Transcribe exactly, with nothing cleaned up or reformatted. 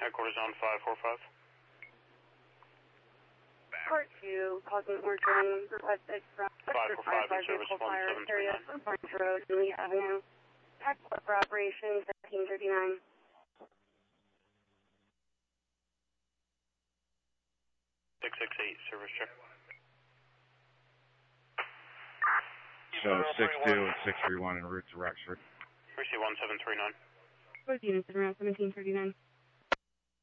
headquarters on five four five. Court two, causing origin requested from five four five in service one fire seven three area nine. for Barnes Road, Lee Avenue. Export for operation seventeen thirty-nine. six six eight, service check. So six two and six three one en route to Rexford. Receive one seven three nine. Both units at around seventeen thirty-nine.